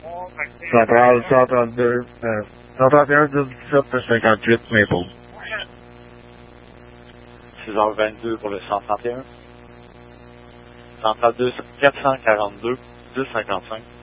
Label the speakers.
Speaker 1: Centrale 132, 131 10 17 58 Maple.
Speaker 2: 6h22 pour le 131. Centrale 442 1055.